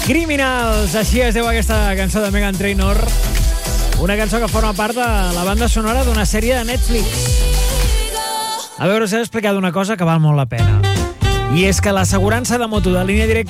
Criminals, així es diu aquesta cançó de Meghan Trainor. Una cançó que forma part de la banda sonora d'una sèrie de Netflix. A veure, us he d'explicar una cosa que val molt la pena. I és que l'assegurança de moto de Línia Directa